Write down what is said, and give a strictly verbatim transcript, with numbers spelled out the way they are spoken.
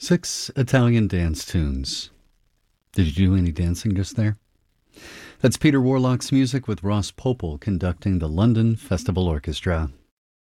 Six Italian dance tunes. Did you do any dancing just there? That's Peter Warlock's music with Ross Popel conducting the London Festival Orchestra.